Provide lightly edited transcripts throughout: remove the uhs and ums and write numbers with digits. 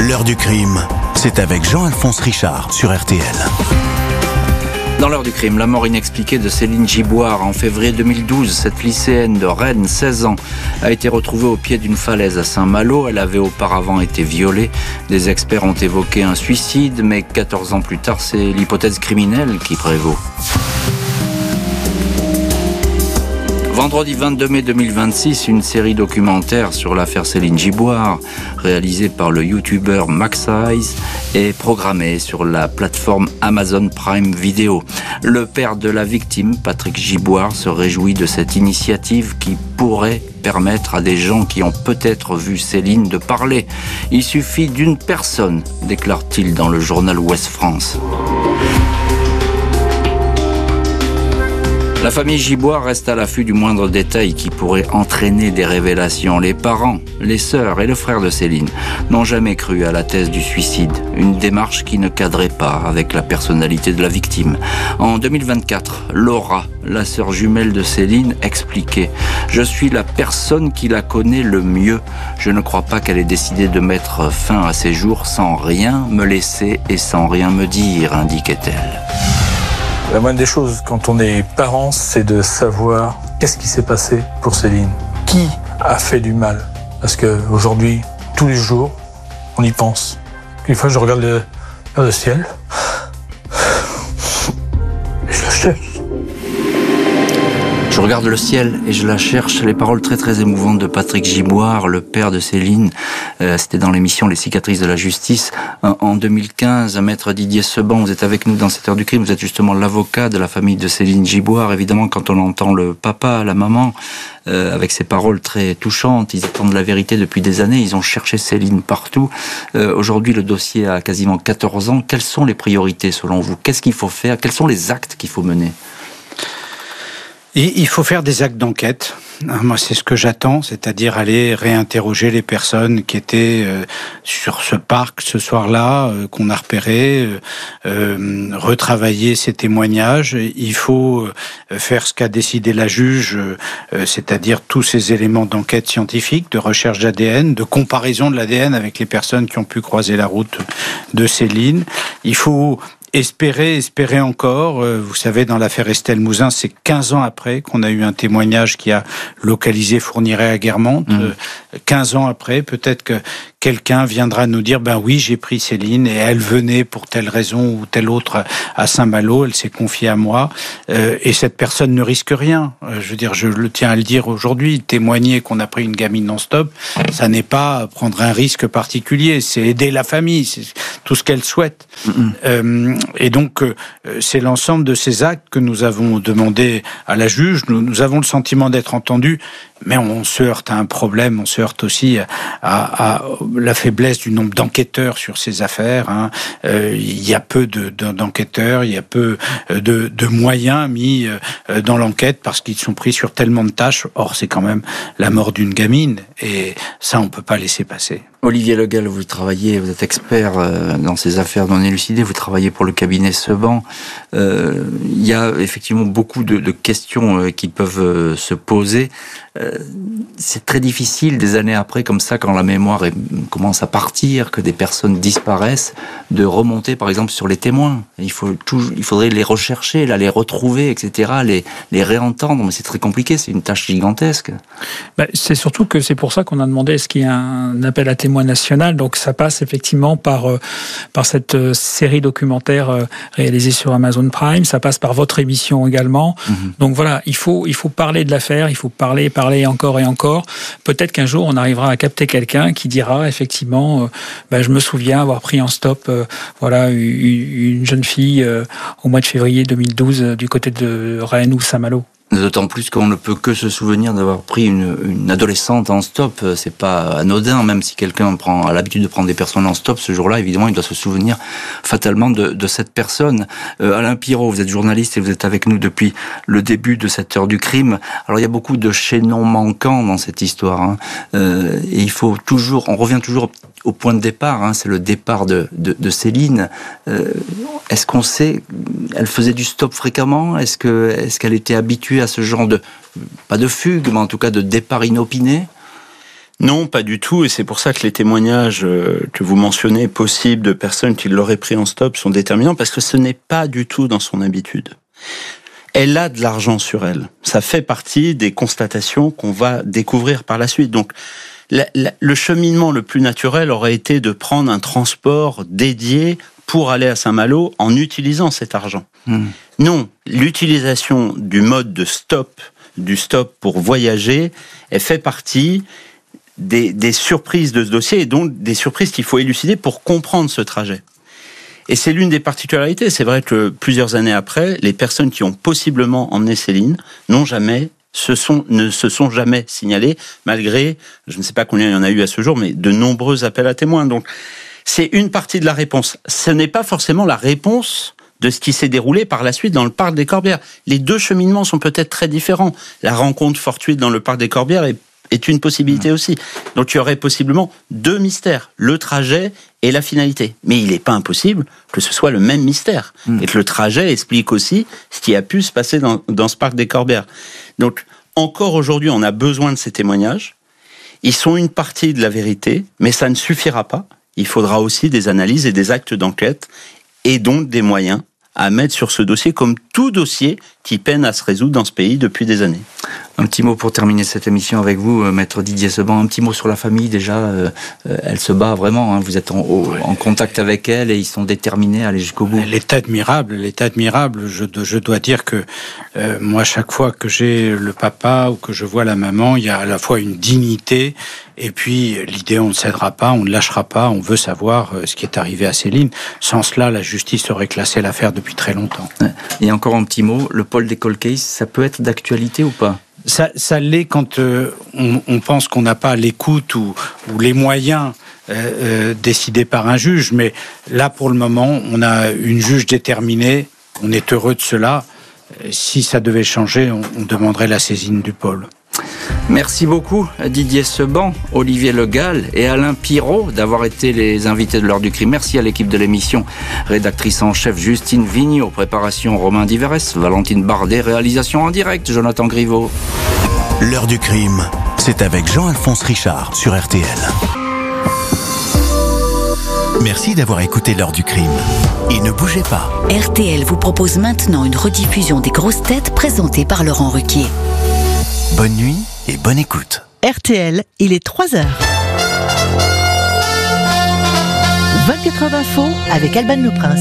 L'heure du crime, c'est avec Jean-Alphonse Richard sur RTL. Dans l'heure du crime, la mort inexpliquée de Céline Giboire en février 2012. Cette lycéenne de Rennes, 16 ans, a été retrouvée au pied d'une falaise à Saint-Malo. Elle avait auparavant été violée. Des experts ont évoqué un suicide, mais 14 ans plus tard, c'est l'hypothèse criminelle qui prévaut. Vendredi 22 mai 2026, une série documentaire sur l'affaire Céline Giboire, réalisée par le youtubeur Maxize, est programmée sur la plateforme Amazon Prime Video. Le père de la victime, Patrick Giboire, se réjouit de cette initiative qui pourrait permettre à des gens qui ont peut-être vu Céline de parler. Il suffit d'une personne, déclare-t-il dans le journal Ouest France. La famille Giboire reste à l'affût du moindre détail qui pourrait entraîner des révélations. Les parents, les sœurs et le frère de Céline n'ont jamais cru à la thèse du suicide, une démarche qui ne cadrait pas avec la personnalité de la victime. En 2024, Laura, la sœur jumelle de Céline, expliquait « Je suis la personne qui la connaît le mieux. Je ne crois pas qu'elle ait décidé de mettre fin à ses jours sans rien me laisser et sans rien me dire », indiquait-elle. La moindre des choses, quand on est parent, c'est de savoir qu'est-ce qui s'est passé pour Céline. Qui a fait du mal? Parce qu'aujourd'hui, tous les jours, on y pense. Une fois, je regarde le ciel. Et je le cherche. Je regarde le ciel et je la cherche. Les paroles très très émouvantes de Patrick Giboire, le père de Céline. C'était dans l'émission Les cicatrices de la justice. En 2015, maître Didier Seban, vous êtes avec nous dans cette heure du crime. Vous êtes justement l'avocat de la famille de Céline Giboire. Évidemment, quand on entend le papa, la maman, avec ces paroles très touchantes, ils attendent la vérité depuis des années. Ils ont cherché Céline partout. Aujourd'hui, le dossier a quasiment 14 ans. Quelles sont les priorités selon vous? Qu'est-ce qu'il faut faire? Quels sont les actes qu'il faut mener? Il faut faire des actes d'enquête. Moi, c'est ce que j'attends, c'est-à-dire aller réinterroger les personnes qui étaient sur ce parc ce soir-là, qu'on a repéré, retravailler ces témoignages. Il faut faire ce qu'a décidé la juge, c'est-à-dire tous ces éléments d'enquête scientifique, de recherche d'ADN, de comparaison de l'ADN avec les personnes qui ont pu croiser la route de Céline. Il faut espérer encore. Vous savez, dans l'affaire Estelle Mouzin, c'est 15 ans après qu'on a eu un témoignage qui a localisé Fourniret à Guermantes. 15 ans après, peut-être que quelqu'un viendra nous dire, ben oui, j'ai pris Céline et elle venait pour telle raison ou telle autre à Saint-Malo, elle s'est confiée à moi. Et cette personne ne risque rien. Je veux dire, je le tiens à le dire aujourd'hui, témoigner qu'on a pris une gamine non-stop, ça n'est pas prendre un risque particulier, c'est aider la famille, c'est tout ce qu'elle souhaite. Et donc, c'est l'ensemble de ces actes que nous avons demandé à la juge. Nous avons le sentiment d'être entendus, mais on se heurte à un problème, on se heurte aussi à la faiblesse du nombre d'enquêteurs sur ces affaires. Il y a peu d'enquêteurs, il y a peu de moyens mis dans l'enquête parce qu'ils sont pris sur tellement de tâches. Or, c'est quand même la mort d'une gamine et ça, on peut pas laisser passer. Olivier Legal, vous êtes expert dans ces affaires non élucidées, vous travaillez pour le cabinet Seban. Il y a effectivement beaucoup de questions qui peuvent se poser. C'est très difficile des années après, comme ça, quand la mémoire commence à partir, que des personnes disparaissent, de remonter par exemple sur les témoins. Il faudrait les rechercher, les retrouver, etc., les réentendre, mais c'est très compliqué, c'est une tâche gigantesque. C'est surtout que c'est pour ça qu'on a demandé est-ce qu'il y a un appel à témoins national, donc ça passe effectivement par cette série documentaire réalisée sur Amazon Prime, ça passe par votre émission également. Donc voilà, il faut parler de l'affaire, il faut parler encore et encore. Peut-être qu'un jour on arrivera à capter quelqu'un qui dira effectivement je me souviens avoir pris en stop une jeune fille au mois de février 2012 du côté de Rennes ou Saint-Malo. D'autant plus qu'on ne peut que se souvenir d'avoir pris une adolescente en stop. C'est pas anodin, même si quelqu'un a l'habitude de prendre des personnes en stop, ce jour-là, évidemment, il doit se souvenir fatalement de cette personne. Alain Pirot, vous êtes journaliste et vous êtes avec nous depuis le début de cette heure du crime. Alors, il y a beaucoup de chaînons manquants dans cette histoire, et on revient toujours au point de départ, c'est le départ de Céline. Est-ce qu'on sait, elle faisait du stop fréquemment? Est-ce qu'elle était habituée à ce genre pas de fugue, mais en tout cas de départ inopiné? Non, pas du tout, et c'est pour ça que les témoignages que vous mentionnez possibles de personnes qui l'auraient pris en stop sont déterminants, parce que ce n'est pas du tout dans son habitude. Elle a de l'argent sur elle. Ça fait partie des constatations qu'on va découvrir par la suite. Donc, le cheminement le plus naturel aurait été de prendre un transport dédié pour aller à Saint-Malo en utilisant cet argent. Non, l'utilisation du mode du stop pour voyager, elle fait partie des surprises de ce dossier, et donc des surprises qu'il faut élucider pour comprendre ce trajet. Et c'est l'une des particularités. C'est vrai que plusieurs années après, les personnes qui ont possiblement emmené Céline ne se sont jamais signalées, malgré, je ne sais pas combien il y en a eu à ce jour, mais de nombreux appels à témoins. Donc, c'est une partie de la réponse. Ce n'est pas forcément la réponse de ce qui s'est déroulé par la suite dans le parc des Corbières. Les deux cheminements sont peut-être très différents. La rencontre fortuite dans le parc des Corbières est une possibilité aussi. Donc il y aurait possiblement deux mystères, le trajet et la finalité. Mais il n'est pas impossible que ce soit le même mystère, et que le trajet explique aussi ce qui a pu se passer dans ce parc des Corbières. Donc encore aujourd'hui, on a besoin de ces témoignages. Ils sont une partie de la vérité, mais ça ne suffira pas. Il faudra aussi des analyses et des actes d'enquête, et donc des moyens à mettre sur ce dossier, comme tout dossier qui peine à se résoudre dans ce pays depuis des années. Un petit mot pour terminer cette émission avec vous, maître Didier Seban. Un petit mot sur la famille déjà. Elle se bat vraiment. Vous êtes en contact avec elle et ils sont déterminés à aller jusqu'au bout. Elle est admirable. Je dois dire que moi, chaque fois que j'ai le papa ou que je vois la maman, il y a à la fois une dignité et puis l'idée on ne cédera pas, on ne lâchera pas, on veut savoir ce qui est arrivé à Céline. Sans cela, la justice aurait classé l'affaire depuis très longtemps. Et encore un petit mot, le pôle des cold cases, ça peut être d'actualité ou pas ? Ça l'est quand on pense qu'on n'a pas l'écoute ou les moyens décidés par un juge, mais là pour le moment on a une juge déterminée, on est heureux de cela. Si ça devait changer, on demanderait la saisine du pôle. Merci beaucoup Didier Seban, Olivier Le Gall et Alain Pirot d'avoir été les invités de l'heure du crime. Merci à l'équipe de l'émission, rédactrice en chef Justine Vignot, préparation Romain Diverès, Valentine Bardet, réalisation en direct Jonathan Griveau. L'heure du crime, c'est avec Jean-Alphonse Richard sur RTL. Merci d'avoir écouté l'heure du crime. Et ne bougez pas. RTL vous propose maintenant une rediffusion des grosses têtes présentées par Laurent Ruquier. Bonne nuit et bonne écoute. RTL, il est 3h. 24 heures d'info avec Alban Le Prince.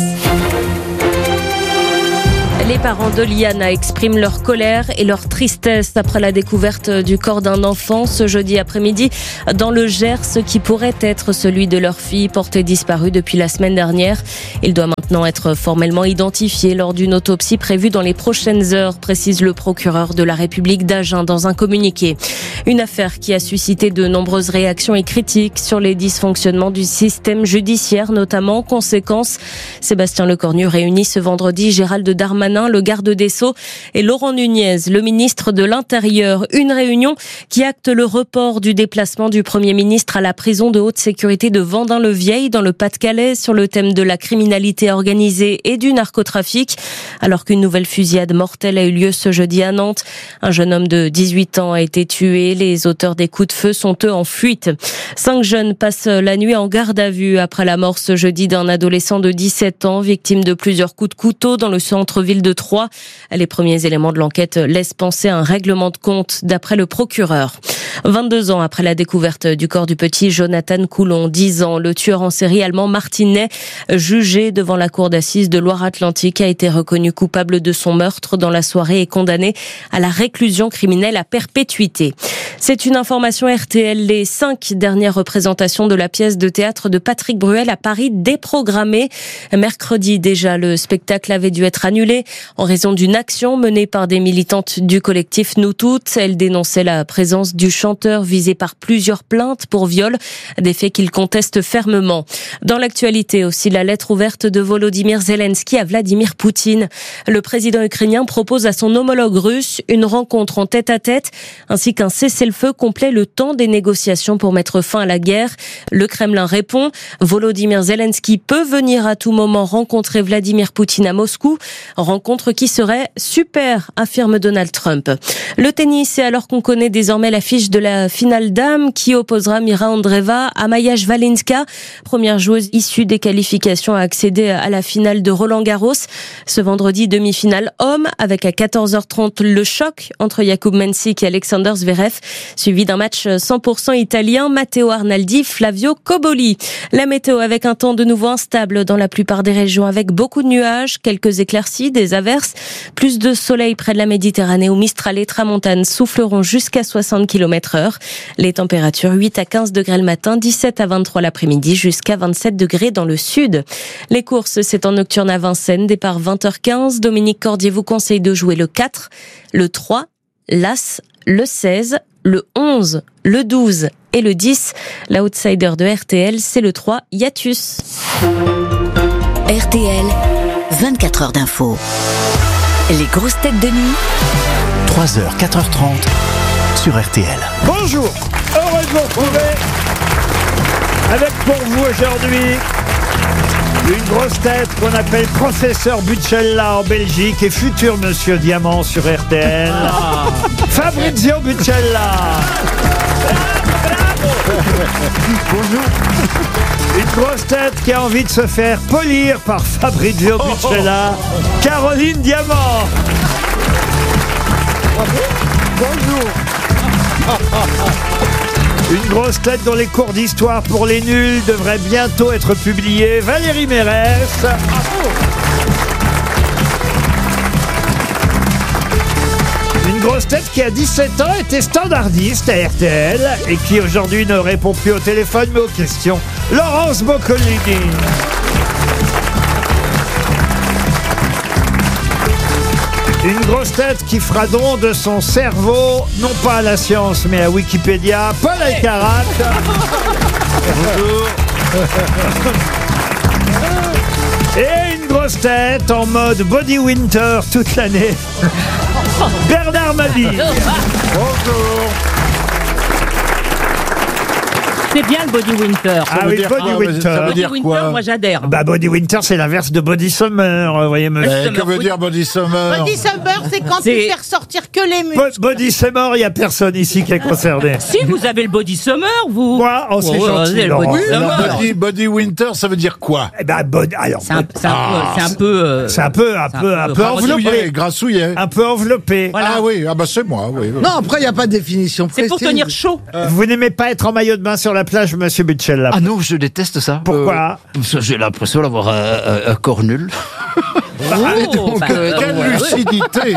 Les parents de Liana expriment leur colère et leur tristesse après la découverte du corps d'un enfant ce jeudi après-midi dans le Gers, qui pourrait être celui de leur fille portée disparue depuis la semaine dernière. Il doit maintenant être formellement identifié lors d'une autopsie prévue dans les prochaines heures, précise le procureur de la République d'Agen dans un communiqué. Une affaire qui a suscité de nombreuses réactions et critiques sur les dysfonctionnements du système judiciaire, notamment. Conséquence, Sébastien Lecornu réunit ce vendredi Gérald Darmanin, le garde des Sceaux, et Laurent Nunez, le ministre de l'Intérieur. Une réunion qui acte le report du déplacement du Premier ministre à la prison de haute sécurité de Vendin-le-Vieil dans le Pas-de-Calais sur le thème de la criminalité organisée et du narcotrafic, alors qu'une nouvelle fusillade mortelle a eu lieu ce jeudi à Nantes. Un jeune homme de 18 ans a été tué. Les auteurs des coups de feu sont eux en fuite. 5 jeunes passent la nuit en garde à vue après la mort ce jeudi d'un adolescent de 17 ans, victime de plusieurs coups de couteau dans le centre-ville de Troyes. Les premiers éléments de l'enquête laissent penser à un règlement de compte d'après le procureur. 22 ans après la découverte du corps du petit Jonathan Coulon, 10 ans, le tueur en série allemand Martinet, jugé devant la cour d'assises de Loire-Atlantique, a été reconnu coupable de son meurtre dans la soirée et condamné à la réclusion criminelle à perpétuité. C'est une information RTL. Les 5 dernières représentations de la pièce de théâtre de Patrick Bruel à Paris déprogrammées. Mercredi déjà, le spectacle avait dû être annulé en raison d'une action menée par des militantes du collectif Nous Toutes. Elles dénonçaient la présence du chanteur visé par plusieurs plaintes pour viol, des faits qu'il conteste fermement. Dans l'actualité aussi, la lettre ouverte de Volodymyr Zelensky à Vladimir Poutine. Le président ukrainien propose à son homologue russe une rencontre en tête-à-tête ainsi qu'un cessez-le-feu complet le temps des négociations pour mettre fin à la guerre. Le Kremlin répond, Volodymyr Zelensky peut venir à tout moment rencontrer Vladimir Poutine à Moscou, rencontre qui serait super, affirme Donald Trump. Le tennis, et alors qu'on connaît désormais l'affiche de la finale dames qui opposera Mira Andreeva à Maja Svalinska, première joueuse issue des qualifications à accéder à la finale de Roland-Garros. Ce vendredi, demi-finale homme avec à 14h30 le choc entre Jakub Mensik et Alexander Zverev, suivi d'un match 100% italien, Matteo Arnaldi, Flavio Cobolli. La météo avec un temps de nouveau instable dans la plupart des régions avec beaucoup de nuages, quelques éclaircies, des averses, plus de soleil près de la Méditerranée où Mistral et Tramontane souffleront jusqu'à 60 km/h. Les températures 8 à 15 degrés le matin, 17 à 23 l'après-midi, jusqu'à 27 degrés dans le sud. Les courses, c'est en nocturne à Vincennes, départ 20h15. Dominique Cordier vous conseille de jouer le 4, le 3, l'As, le 16, le 11, le 12 et le 10. L'outsider de RTL, c'est le 3, Hiatus. RTL, 24 heures d'info. Les grosses têtes de nuit. 3h, 4h30 sur RTL. Bonjour, heureux de vous retrouver avec pour vous aujourd'hui une grosse tête qu'on appelle professeur Buccella en Belgique et futur monsieur Diamant sur RTL. Fabrizio Buccella. Bonjour. Une grosse tête qui a envie de se faire polir par Fabrizio Buccella. Caroline Diamant. Bonjour. Une grosse tête dont les cours d'histoire pour les nuls devraient bientôt être publiés, Valérie Mérès. Une grosse tête qui à 17 ans était standardiste à RTL et qui aujourd'hui ne répond plus au téléphone mais aux questions, Laurence Boccolini. Une grosse tête qui fera don de son cerveau, non pas à la science, mais à Wikipédia, Paul Alcarat. Bonjour. Et une grosse tête en mode body winter toute l'année, Bernard Mabille. Bonjour. C'est bien le body winter. Ah oui, body winter. Ça veut dire quoi ? Moi j'adhère. Bah body winter, c'est l'inverse de body summer, vous voyez monsieur. Que veut dire body summer ? Body summer, c'est quand tu fais ressortir que les muscles. Body summer, il n'y a personne ici qui est concerné. Si, vous avez le body summer, vous. Moi, on s'est gentil, Laurent. Body winter, ça veut dire quoi ? Eh ben, alors. C'est un peu enveloppé. Grassouillet. Un peu enveloppé. Voilà. Ah oui, c'est moi, oui. Non, après, il n'y a pas de définition précise. C'est pour tenir chaud. Vous n'aimez pas être en maillot de bain sur la plage, monsieur Buccella? Ah non, je déteste ça. Pourquoi? Parce que j'ai l'impression d'avoir un corps nul. Quelle lucidité.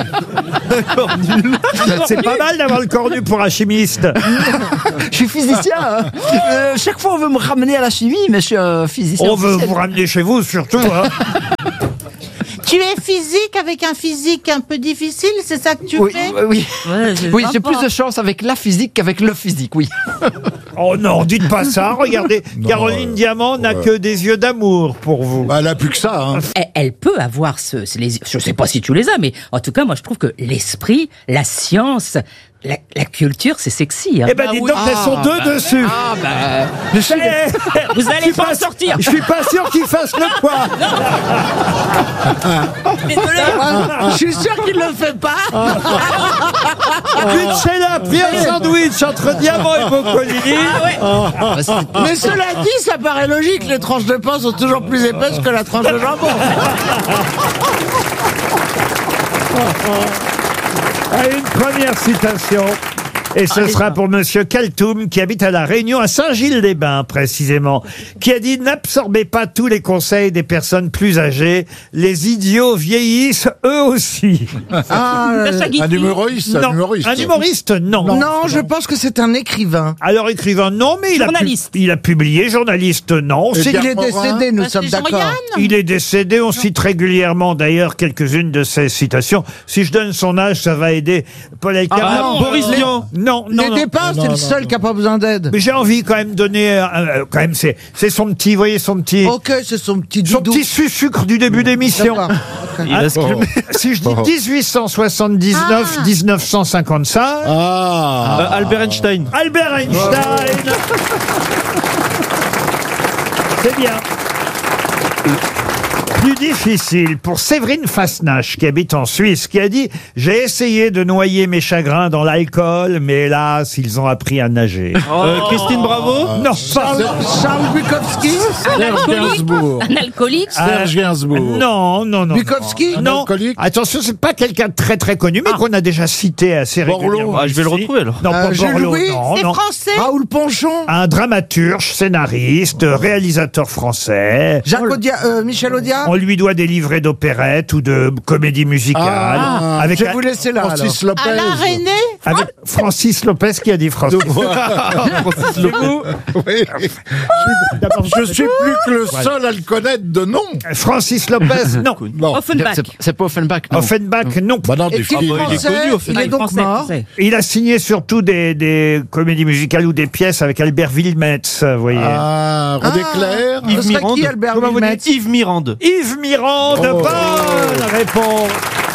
C'est pas mal d'avoir le corps nu pour un chimiste. Je suis physicien. Hein. Chaque fois, on veut me ramener à la chimie, mais je suis un physicien. On veut vous ramener chez vous, surtout. Hein. Tu es physique avec un physique un peu difficile, c'est ça que tu fais? Oui, oui, j'ai plus de chance avec la physique qu'avec le physique, oui. Oh non, dites pas ça. Regardez, non, Caroline Diamant n'a que des yeux d'amour pour vous. Bah, elle a plus que ça. Hein. Elle peut avoir je sais pas si tu les as, mais en tout cas, moi, je trouve que l'esprit, la science, la culture, c'est sexy. Hein. Eh ben, dites donc, elles sont deux dessus. Vous allez pas en sortir. Je suis pas sûr qu'ils fassent le poids. Désolé. Je suis sûr qu'il le fait pas. Buccella, pris un sandwich entre Diamant et Boccolini. Mais cela dit, ça paraît logique. Les tranches de pain sont toujours plus épaisses que la tranche de jambon. Une première citation. Et ce sera pour monsieur Kaltoum, qui habite à La Réunion, à Saint-Gilles-des-Bains, précisément, qui a dit « N'absorbez pas tous les conseils des personnes plus âgées. Les idiots vieillissent eux aussi. » Un humoriste. Non, un humoriste, non. Non, je pense que c'est un écrivain. Alors, écrivain, non, mais il a publié. Journaliste, non. Il est décédé, nous sommes d'accord. Il est décédé, on cite régulièrement, d'ailleurs, quelques-unes de ses citations. Si je donne son âge, ça va aider Paul Alcarat. Boris Vian. Non. N'aidez pas, c'est le seul qui n'a pas besoin d'aide. Mais j'ai envie quand même de donner, c'est son petit, vous voyez, son petit. Ok, c'est son petit doudou. Son petit sucre du début d'émission. Okay. Si je dis 1879-1955. Albert Einstein. Albert Einstein. C'est bien. Plus difficile pour Séverine Fasnacht, qui habite en Suisse, qui a dit « J'ai essayé de noyer mes chagrins dans l'alcool, mais hélas, ils ont appris à nager. Christine Bravo. Non, Charles Bukowski. Un alcoolique. Serge Gainsbourg. Non. Bukowski. Non. alcoolique. Attention, c'est pas quelqu'un de très très connu, mais qu'on a déjà cité assez régulièrement. Ah, je vais le ici. retrouver alors. Non, pas Jules Borloo, Louis, non, c'est non. français. Raoul Ponchon. Un dramaturge, scénariste, réalisateur français. Michel Audiard. On lui doit des livrets d'opérette ou de comédie musicale. Je vais vous laisser là. Francis Lopez. Alain René. Avec Francis Lopez qui a dit Francis. Francis Lopez. Oui. Je suis plus que le seul à le connaître de nom. Francis Lopez, non. Offenbach. C'est pas Offenbach, non. Offenbach, non. Bah non, Et du qui film. il est donc mort. Il a signé surtout des comédies musicales ou des pièces avec Albert Wilmetz, vous voyez. Ah, René Clair. Ce serait qui, Albert Comment vous Wilmette? dites Yves Mirande. Yves Mirande, bonne réponse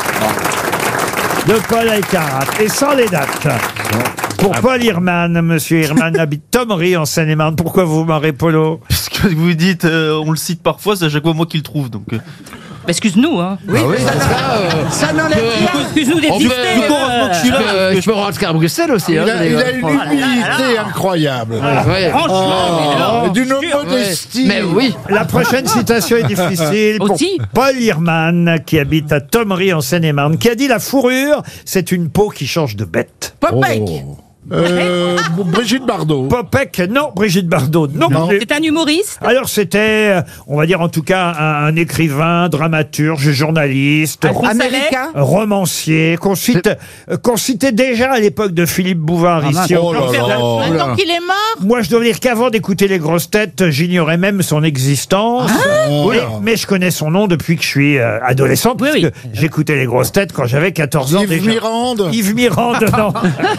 de Paul Elkarat. Et sans les dates. Pour Paul Hirman, monsieur Hirman habite Thomery en Seine-et-Marne. Pourquoi vous marrez, Polo? Parce que vous dites, on le cite parfois, c'est à chaque fois moi qui le trouve. Donc, Excuse-nous, hein. Oui, mais ça n'enlève rien. Excuse-nous d'exister. Je peux rentrer à Bruxelles aussi. Il a une humilité incroyable. Franchement, D'une modestie. Mais oui. La prochaine citation est difficile pour Aussi. Paul Hirman, qui habite à Thomery en Seine-et-Marne, qui a dit la fourrure, c'est une peau qui change de bête. Popek. Brigitte Bardot. Popek, non. Brigitte Bardot, non. plus. c'est un humoriste. Alors c'était, on va dire en tout cas, un écrivain, dramaturge, journaliste, Américain. romancier, qu'on citait déjà à l'époque de Philippe Bouvard ici. Oh là là. Maintenant qu'il est mort. Moi, je dois dire qu'avant d'écouter les grosses têtes, j'ignorais même son existence. Mais je connais son nom depuis que je suis adolescent, puisque j'écoutais les grosses têtes quand j'avais 14 ans Yves déjà. Mirande. Yves Mirande, non.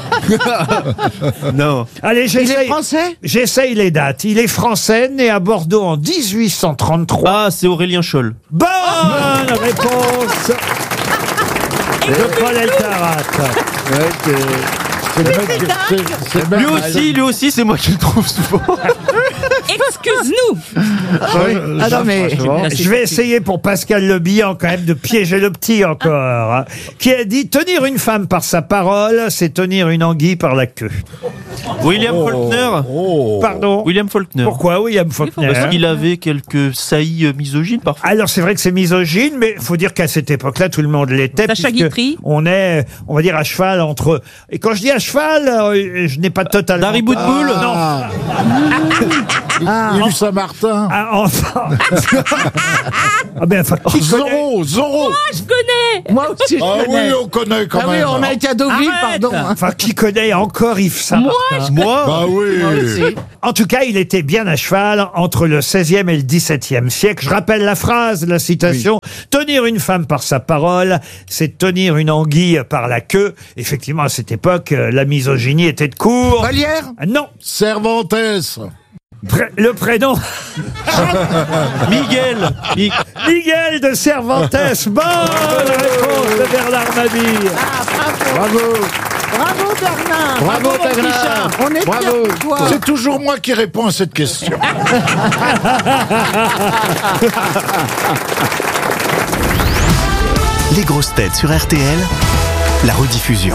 non. Allez, Il est français. j'essaye les dates. Il est français, né à Bordeaux en 1833. Ah, c'est Aurélien Scholl. Bonne réponse de Paul Elkarat. Lui aussi, c'est moi qui le trouve souvent. Excuse-nous. non, mais Je vais essayer pour Pascal Le Bihan quand même de piéger le petit encore, hein, qui a dit « Tenir une femme par sa parole, c'est tenir une anguille par la queue William Faulkner. ». Pardon. William Faulkner. Pourquoi William Faulkner? Parce qu'il avait quelques saillies misogynes parfois. Alors c'est vrai que c'est misogyne, mais il faut dire qu'à cette époque-là, tout le monde l'était. Sacha puisque Guitry. on est, on va dire, à cheval entre... Et quand je dis à cheval, je n'ai pas totalement... Dari Boudboul. Non. Yves Saint-Martin. Ah, enfin... ah ben, enfin, qui connaît... Zorro. Moi, je connais. moi aussi. Ah je connais. oui, on connaît quand Ah oui, même. on a été à Deauville, Arrête. pardon. Enfin, qui connaît encore Yves Saint-Martin? Moi Bah oui. En tout cas, il était bien à cheval entre le 16e et le 17e siècle. Je rappelle la phrase, la citation. Tenir une femme par sa parole, c'est tenir une anguille par la queue. Effectivement, à cette époque, la misogynie était de court. Molière. Non. Cervantes. Le prénom. Miguel. Miguel de Cervantes. Bonne réponse de Bernard Mabille. Bravo. Bravo Bernard. Bravo, mon Bernard. Richard. On est Bravo. fiers de toi. C'est toujours moi qui réponds à cette question. Les grosses têtes sur RTL, la rediffusion.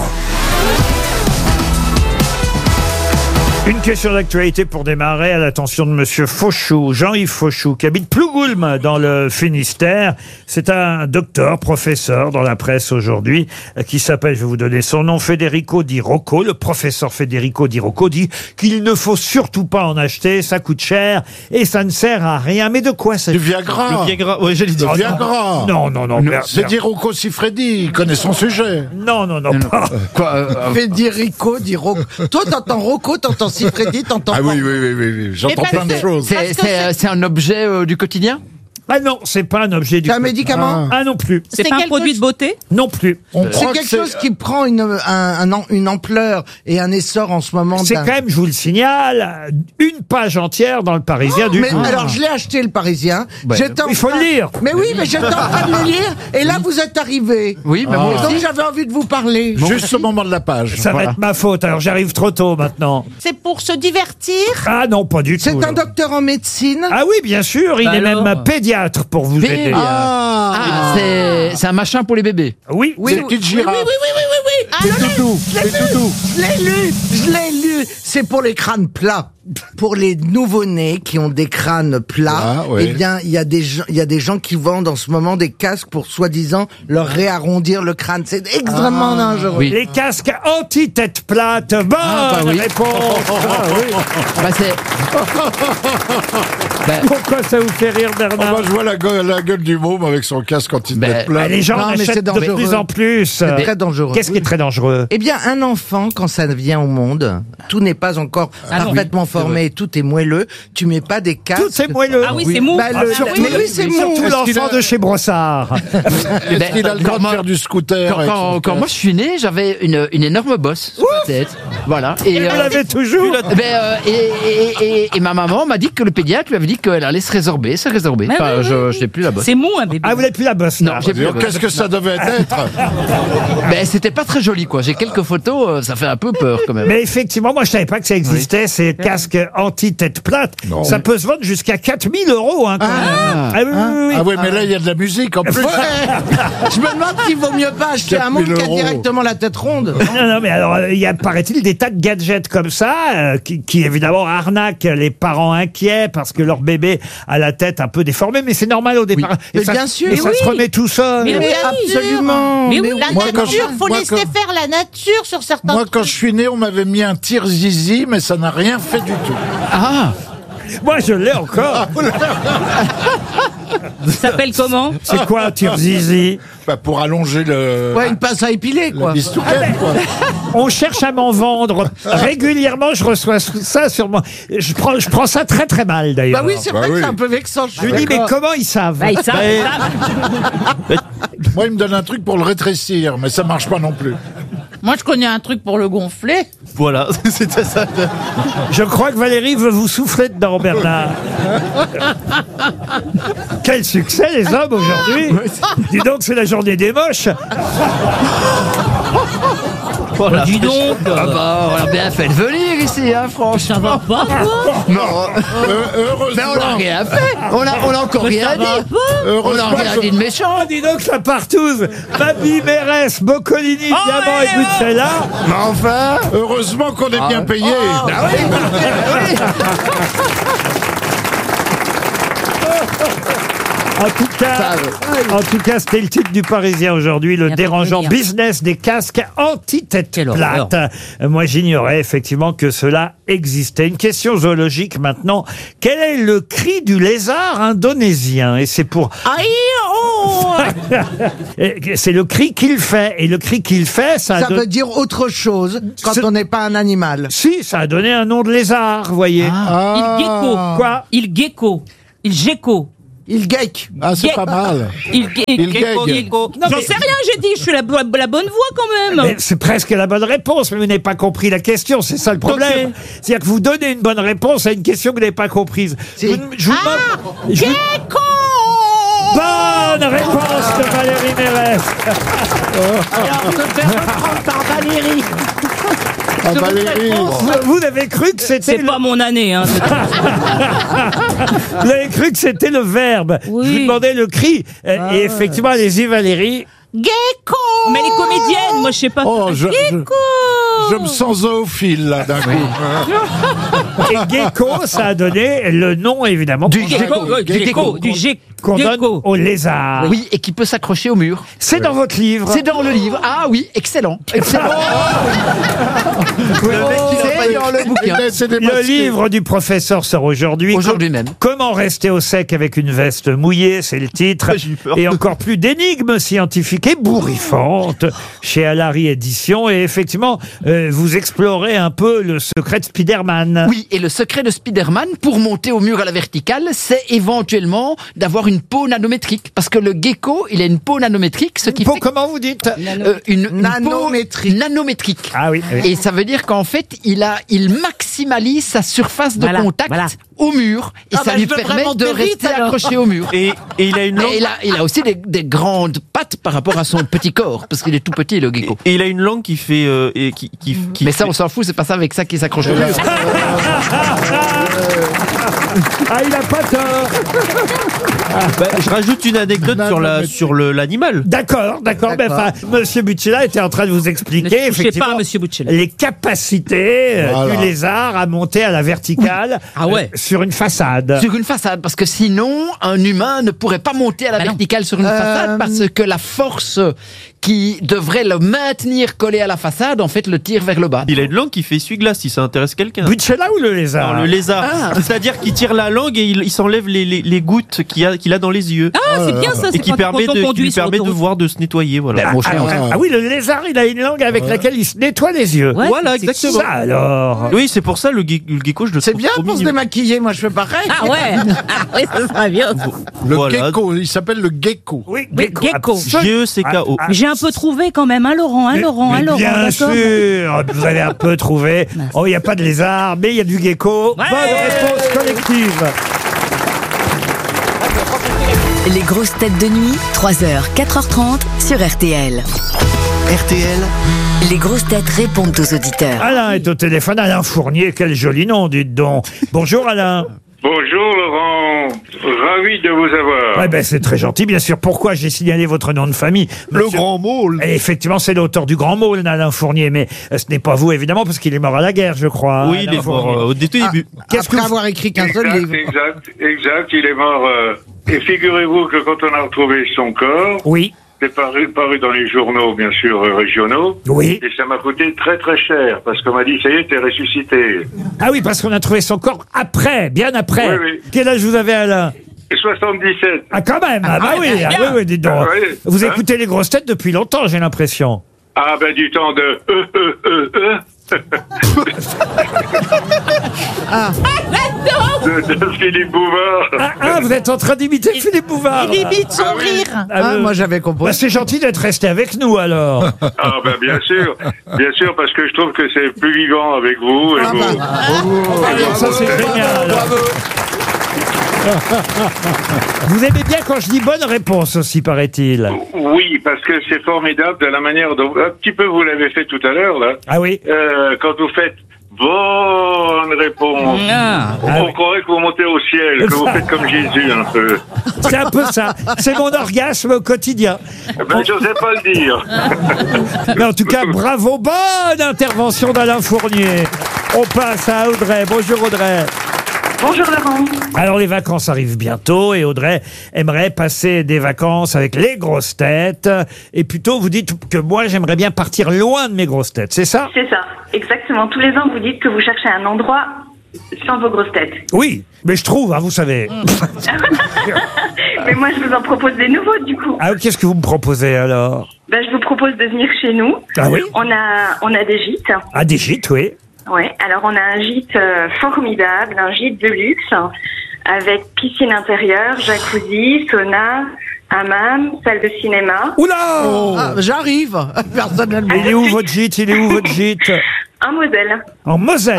Une question d'actualité pour démarrer à l'attention de Monsieur Fauchou, Jean-Yves Fauchou, qui habite Plougoulm dans le Finistère. C'est un docteur, professeur dans la presse aujourd'hui, qui s'appelle, je vais vous donner son nom, Federico Di Rocco. Le professeur Federico Di Rocco dit qu'il ne faut surtout pas en acheter, ça coûte cher et ça ne sert à rien. Mais de quoi ça? Du Viagra. Le Viagra. Ouais, j'allais dire. Du Viagra. Non. C'est Di Rocco Siffredi, il connaît son sujet. Non. Pas. Federico dit Rocco. Toi, t'entends Rocco, t'entends Siffredi, t'entends. Ah oui, j'entends Mais plein de choses. C'est un objet du quotidien? Ah non, c'est pas un objet du C'est un quotidien. médicament. Ah non plus. C'est pas un produit de beauté. Non plus. C'est quelque chose qui prend une ampleur et un essor en ce moment. C'est quand même, je vous le signale, une page entière dans le Parisien du Mais jour. alors, je l'ai acheté le Parisien. Il faut le lire. Mais oui, mais j'étais en train de le lire et là vous êtes arrivé. Oui, mais moi Donc aussi. j'avais envie de vous parler. Juste au moment de la page. Ça va être ma faute, alors j'arrive trop tôt maintenant. C'est pour se divertir. Ah non, pas du tout. C'est un là. docteur en médecine. Ah oui, bien sûr, il est alors même pédiatre. pédiatre pour vous aider. C'est un machin pour les bébés. Oui, C'est une petite girafe. Les toutous. Je l'ai lu. C'est pour les crânes plats. Pour les nouveau-nés qui ont des crânes plats, eh bien, il y a des gens qui vendent en ce moment des casques pour soi-disant leur réarrondir le crâne. C'est extrêmement dangereux. Oui. Les casques anti-tête plate. Bonne réponse. Pourquoi ça vous fait rire, Bernard? Je vois la gueule du môme avec son casque anti-tête plate. Les gens en achètent de plus en plus. C'est très dangereux. Qu'est-ce qui est très dangereux? Eh bien, un enfant, quand ça vient au monde, tout n'est pas encore parfaitement formé, tout est moelleux. Tu mets pas des casques. Tout est moelleux. Ah oui, c'est mou. C'est mou. Surtout l'enfant de chez Brossard. Est-ce qu'il a le droit de faire du scooter? Quand moi je suis né, j'avais une énorme bosse sur la tête. Voilà. Et vous l'avez toujours? Et ma maman m'a dit que le pédiatre lui avait dit qu'elle allait se résorber. Enfin, je n'ai plus la bosse. C'est mou, un bébé. Ah, vous n'avez plus la bosse? Non, j'ai plus la bosse. Qu'est-ce que ça devait être? C'était pas très joli, quoi. J'ai quelques photos, ça fait un peu peur quand même. Mais effectivement, moi je savais pas que ça existait, ces casques anti-tête plate. Non. Ça peut se vendre jusqu'à 4 000 €, hein, quand même. Ah oui, mais là il y a de la musique en plus. Je me demande s'il vaut mieux pas acheter un môme qui a directement la tête ronde. Non, mais alors, il y a, paraît-il, des tas de gadgets comme ça, qui évidemment arnaquent les parents inquiets parce que leur bébé a la tête un peu déformée, mais c'est normal au départ. Mais bien sûr. Et ça se remet tout seul. Mais absolument. Mais oui, La nature, faut laisser faire la nature sur certains Moi, trucs. quand je suis né, on m'avait mis un tire-zizi, mais ça n'a rien fait du tout. Ah! Moi, je l'ai encore. Ça s'appelle comment? C'est quoi un tire-zizi? Pour allonger le... Ouais, une pince à épiler, quoi. La bistouquette, quoi. On cherche à m'en vendre. Régulièrement, je reçois ça sur moi. Je prends ça très très mal, d'ailleurs. Bah oui, c'est vrai que c'est un peu vexant. Je lui dis, mais comment ils savent? Ils savent. Moi, il me donne un truc pour le rétrécir, mais ça marche pas non plus. Moi, je connais un truc pour le gonfler. Voilà, c'était ça. Je crois que Valérie veut vous souffler dedans, Bernard. Quel succès, les hommes, aujourd'hui. Dis donc, c'est la journée des moches. Voilà. Dis donc. On a bien fait de venir ici, hein, franchement. Ça va pas, quoi? Non. Heureusement. Mais on n'a rien fait. On a encore rien dit. On n'a rien dit de méchant. Dis donc, ça partouze. Babi, Mérès, Boccolini, Diamant et Bucella. Mais enfin. Heureusement qu'on est bien payé. Bah oui. En tout cas, c'était le titre du Parisien aujourd'hui, le dérangeant business des casques anti-tête plate. Moi, j'ignorais effectivement que cela existait. Une question zoologique maintenant. Quel est le cri du lézard indonésien? Et c'est pour... C'est le cri qu'il fait. Et le cri qu'il fait, ça veut dire autre chose quand on n'est pas un animal. Si, ça a donné un nom de lézard, vous voyez. Il gecko. Quoi? Il gecko. Il gecko. Il geek. Ah, c'est pas mal. Il gecko. J'en sais rien, j'ai dit, je suis la bonne voie quand même. Mais c'est presque la bonne réponse, mais vous n'avez pas compris la question, c'est ça le problème. C'est-à-dire que vous donnez une bonne réponse à une question que vous n'avez pas comprise. Je vous demande... Gecko. Bonne réponse de Valérie Mérès. Alors, je vais reprendre par Valérie. Vous avez cru que c'était... C'est pas mon année, hein. Vous avez cru que c'était le verbe. Oui. Je vous demandais le cri. Et effectivement, allez-y Valérie. Gecko. Mais les comédiennes, moi je sais pas. Oh, Gecko. Je me sens zoophile, là, d'un coup. Et gecko, ça a donné le nom, évidemment, Du gecko. qu'on donne au lézard. Oui, et qui peut s'accrocher au mur. C'est dans votre livre. C'est dans le livre. Ah oui, excellent. Excellent. C'est dans le bouquin. Le livre du professeur sort aujourd'hui. Aujourd'hui même. Comment rester au sec avec une veste mouillée, c'est le titre. Et encore plus d'énigmes scientifiques ébouriffantes chez Alary Éditions. Et effectivement, vous explorez un peu le secret de Spider-Man. Oui, et le secret de Spider-Man, pour monter au mur à la verticale, c'est éventuellement d'avoir une peau nanométrique. Parce que le gecko, il a une peau nanométrique, ce qui fait... Comment vous dites? Une nanométrique. Peau nanométrique. Ah oui, oui. Et ça veut dire qu'en fait, il maximalise sa surface de contact au mur. Et ça lui permet de rester accroché au mur. Et il a une langue... il a aussi des grandes pattes par rapport à son petit corps. Parce qu'il est tout petit, le gecko. Et il a une langue qui fait... Mais ça, on s'en fout, c'est pas ça avec ça qui s'accroche au mur. Ah, il n'a pas tort. Je rajoute une anecdote sur l'animal. D'accord. Mais enfin, Monsieur Buccella était en train de vous expliquer effectivement pas, Monsieur Buccella. les capacités du lézard à monter à la verticale sur une façade. Sur une façade, parce que sinon, un humain ne pourrait pas monter à la verticale sur une façade, parce que la force qui devrait le maintenir collé à la façade, en fait, le tire vers le bas. Il a une langue qui fait essuie-glace, si ça intéresse quelqu'un. Buccella ou le lézard? Non, le lézard. C'est-à-dire qu'il tire la langue et il s'enlève les gouttes qu'il a dans les yeux. Ah, c'est bien ça, et qui permet de se nettoyer. Voilà. Oui, le lézard, il a une langue avec laquelle il se nettoie les yeux. Voilà, exactement. Ça alors. Oui, c'est pour ça le gecko, je le trouve. C'est bien trop pour se mignon. démaquiller, moi je fais pareil. Ah ouais. Oui, ça sera bien. Le gecko, il s'appelle le gecko. Oui, gecko. G-E-C-K-O. Mais j'ai un peu trouvé quand même, Laurent, Laurent, Bien sûr, vous avez un peu trouvé. Oh, il n'y a pas de lézard, mais il y a du gecko. Bonne réponse collective. Les grosses têtes de nuit, 3h, 4h30 sur RTL. RTL, Les grosses têtes répondent aux auditeurs. Alain est au téléphone, Alain Fournier, quel joli nom, dites donc. Bonjour Alain. Bonjour Laurent, ravi de vous avoir. Ouais, c'est très gentil, bien sûr. Pourquoi j'ai signalé votre nom de famille? Le Grand Môle. Et effectivement, c'est l'auteur du Grand Môle, Alain Fournier, mais ce n'est pas vous, évidemment, parce qu'il est mort à la guerre, je crois. Oui, il est mort au début. Après avoir écrit qu'un seul livre. Exact, il est mort. Et figurez-vous que quand on a retrouvé son corps, c'est paru dans les journaux, bien sûr, régionaux. Oui. Et ça m'a coûté très très cher, parce qu'on m'a dit, ça y est, t'es ressuscité. Ah oui, parce qu'on a trouvé son corps après, bien après. Oui. Quel âge vous avez, Alain? 77. Ah, quand même. Oui, dites donc. Vous écoutez les grosses têtes depuis longtemps, j'ai l'impression. Ah du temps de de Philippe Bouvard. Vous êtes en train d'imiter Philippe Bouvard. Il imite son rire. Moi j'avais compris. C'est gentil d'être resté avec nous alors. Bien sûr, parce que je trouve que c'est plus vivant avec vous. Ça c'est génial. Vous aimez bien quand je dis bonne réponse aussi, paraît-il. Oui, parce que c'est formidable de la manière dont un petit peu vous l'avez fait tout à l'heure là. Ah oui. Quand vous faites bonne réponse, on croirait que vous montez au ciel, que vous faites comme Jésus un peu. C'est un peu ça. C'est mon orgasme au quotidien. Je sais pas le dire. Mais en tout cas, bravo, bonne intervention d'Alain Fournier. On passe à Audrey. Bonjour Audrey. Bonjour Laurent. Alors les vacances arrivent bientôt et Audrey aimerait passer des vacances avec les grosses têtes. Et plutôt vous dites que moi j'aimerais bien partir loin de mes grosses têtes, c'est ça? C'est ça, exactement. Tous les ans vous dites que vous cherchez un endroit sans vos grosses têtes. Oui, mais je trouve, vous savez. Mais moi je vous en propose des nouveaux du coup. Ah, qu'est-ce que vous me proposez alors? Je vous propose de venir chez nous. Ah oui? On a des gîtes. Ah, des gîtes, oui. Ouais, alors on a un gîte formidable, un gîte de luxe, avec piscine intérieure, jacuzzi, sauna, hammam, salle de cinéma. Oula! J'arrive, personnellement. Il est où votre gîte? En Moselle. En Moselle,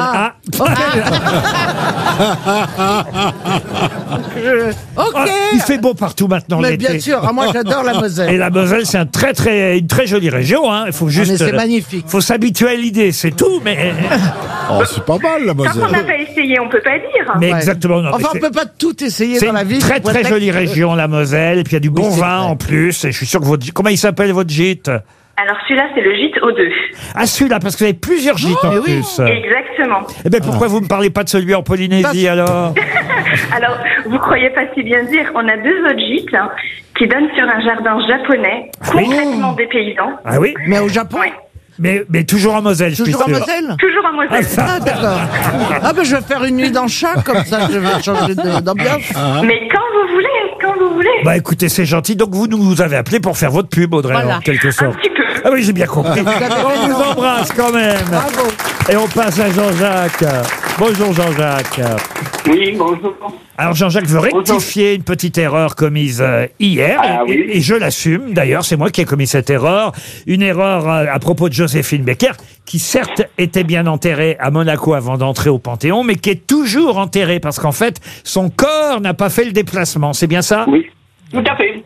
Ok. Il fait beau partout maintenant Mais l'été. bien sûr, moi j'adore la Moselle. Et la Moselle, c'est une très jolie région. Il faut juste. c'est magnifique. Faut s'habituer à l'idée, c'est tout. Mais c'est pas mal la Quand Moselle. on n'a pas essayé, on peut pas dire. Mais exactement. Non, Enfin, mais on peut pas tout essayer c'est dans la vie. une très jolie région, la Moselle. Et puis il y a du bon c'est vin vrai. en plus. Et je suis sûr que comment il s'appelle votre gîte? Alors celui-là, c'est le gîte O2. Ah, celui-là, parce que vous avez plusieurs gîtes en plus. Exactement. Eh bien, pourquoi vous me parlez pas de celui en Polynésie alors? Alors, vous croyez pas si bien dire, on a deux autres gîtes qui donnent sur un jardin japonais, complètement dépaysant. Ah oui? Mais au Japon? Ouais. Mais toujours en Moselle, je suis Toujours en sûr. Moselle? Toujours en Moselle. Ah, d'accord. Je vais faire une nuit dans le chat, comme ça je vais changer d'ambiance. Mais quand vous voulez. Bah écoutez, c'est gentil. Donc vous nous avez appelé pour faire votre pub, Audrey, Voilà. en quelque sorte. Un petit peu. Ah oui, j'ai bien compris. On vous embrasse quand même. Bravo. Et on passe à Jean-Jacques. Bonjour Jean-Jacques. Oui, bonjour. Alors Jean-Jacques veut rectifier une petite erreur commise hier, et je l'assume. D'ailleurs, c'est moi qui ai commis cette erreur. Une erreur à propos de Joséphine Baker, qui certes était bien enterrée à Monaco avant d'entrer au Panthéon, mais qui est toujours enterrée parce qu'en fait, son corps n'a pas fait le déplacement. C'est bien ça? Oui, tout à fait.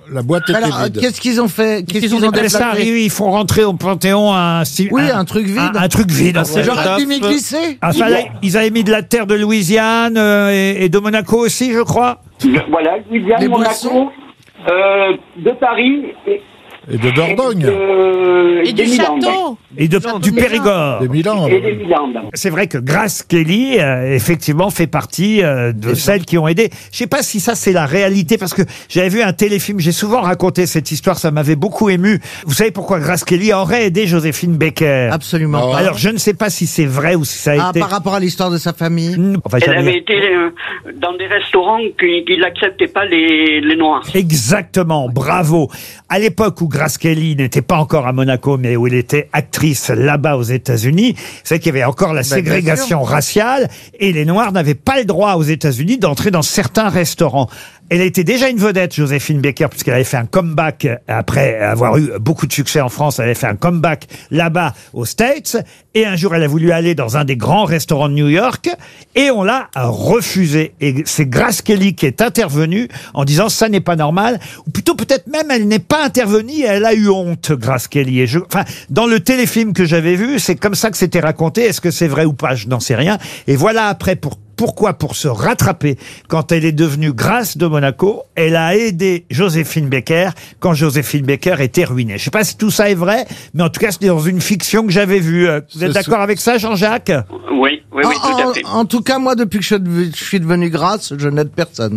La boîte était Alors, vide. qu'est-ce qu'ils ont fait? Qu'est-ce qu'ils ont Ça déplacé? arrive, ils font rentrer au Panthéon un truc vide. Un truc vide. C'est genre un film glissé. Ah, ça, là, ils avaient mis de la terre de Louisiane et de Monaco aussi, je crois. Voilà, Louisiane, Monaco, de Paris et de Dordogne. Et du château. Et du Périgord. Des Milan. Et des Milandes. C'est vrai que Grace Kelly, effectivement, fait partie de celles qui ont aidé. Je sais pas si ça, c'est la réalité, parce que j'avais vu un téléfilm, j'ai souvent raconté cette histoire, ça m'avait beaucoup ému. Vous savez pourquoi Grace Kelly aurait aidé Joséphine Baker? Absolument pas. Alors, je ne sais pas si c'est vrai ou si ça a été... Par rapport à l'histoire de sa famille. Enfin, Elle avait été dans des restaurants qui n'acceptaient pas les Noirs. Exactement, bravo. À l'époque où Grace Kelly n'était pas encore à Monaco, mais où elle était actrice là-bas aux États-Unis, c'est qu'il y avait encore la ségrégation raciale et les Noirs n'avaient pas le droit aux États-Unis d'entrer dans certains restaurants. Elle était déjà une vedette, Joséphine Baker, puisqu'elle avait fait un comeback après avoir eu beaucoup de succès en France. Elle avait fait un comeback là-bas aux States. Et un jour, elle a voulu aller dans un des grands restaurants de New York et on l'a refusé. Et c'est Grace Kelly qui est intervenue en disant ça n'est pas normal. Ou plutôt peut-être même elle n'est pas intervenue et elle a eu honte, Grace Kelly. Et dans le téléfilm que j'avais vu, c'est comme ça que c'était raconté. Est-ce que c'est vrai ou pas? Je n'en sais rien. Et voilà après pourquoi, pour se rattraper, quand elle est devenue Grace de Monaco, elle a aidé Joséphine Baker quand Joséphine Baker était ruinée. Je sais pas si tout ça est vrai, mais en tout cas, c'était dans une fiction que j'avais vue. Vous êtes d'accord avec ça, Jean-Jacques? Oui, tout à fait. En tout cas, moi, depuis que je suis devenu Grace, je n'aide personne.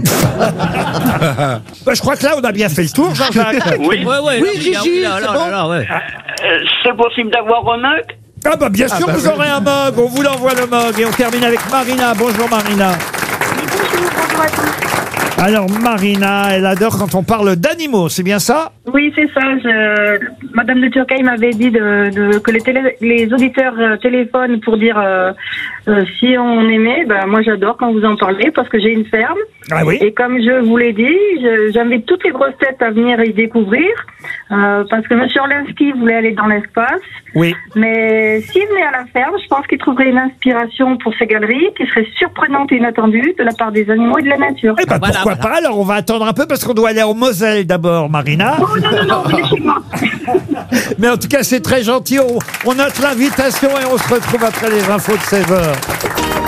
Je crois que là, on a bien fait le tour, Jean-Jacques. Oui, Gigi, c'est possible d'avoir un mug? Ah bah bien sûr, vous aurez un mug, on vous l'envoie le mug. Et on termine avec Marina. Bonjour Marina. Bonjour à tous. Alors Marina, elle adore quand on parle d'animaux, c'est bien ça? Oui, c'est ça. Madame de Turquie m'avait dit que les auditeurs téléphonent pour dire si on aimait. Moi, j'adore quand vous en parlez parce que j'ai une ferme. Ah oui. Et comme je vous l'ai dit, j'invite toutes les grosses têtes à venir y découvrir parce que Monsieur Orlinski voulait aller dans l'espace. Oui. Mais s'il venait à la ferme, je pense qu'il trouverait une inspiration pour ces galeries qui serait surprenante et inattendue de la part des animaux et de la nature. Eh ben, pourquoi pas? Alors on va attendre un peu parce qu'on doit aller au Moselle d'abord, Marina. Oh, non, venez chez moi. Mais en tout cas, c'est très gentil. On note l'invitation et on se retrouve après les infos de 16h.